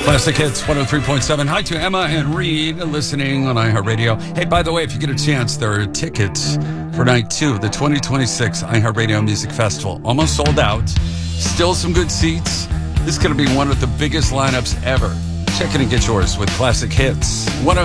Classic Hits 103.7. Hi to Emma and Reed listening on iHeartRadio. Hey, by the way, if you get a chance, there are tickets for night 2, the 2026 iHeartRadio Music Festival. Almost sold out. Still some good seats. This is going to be one of the biggest lineups ever. Check in and get yours with Classic Hits 103.7.